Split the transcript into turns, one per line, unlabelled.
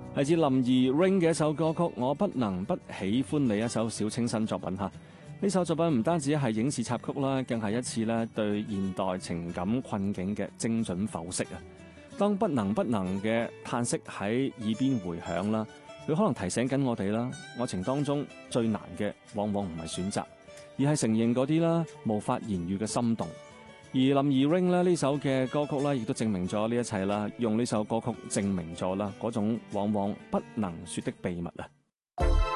係自林怡 Ring 嘅一首歌曲《我不能不喜歡你》，一首小清新作品嚇。呢首作品唔單止係影視插曲啦，更係一次咧對現代情感困境嘅精準剖析啊！當不能嘅嘆息喺耳邊回響啦，佢可能提醒緊我哋啦，愛情當中最難嘅往往唔係選擇，而係承認嗰啲啦無法言喻嘅心動。而林怡 Ring 呢首嘅歌曲咧，亦都證明咗呢一切啦，用呢首歌曲證明咗啦嗰種往往不能說的秘密啊！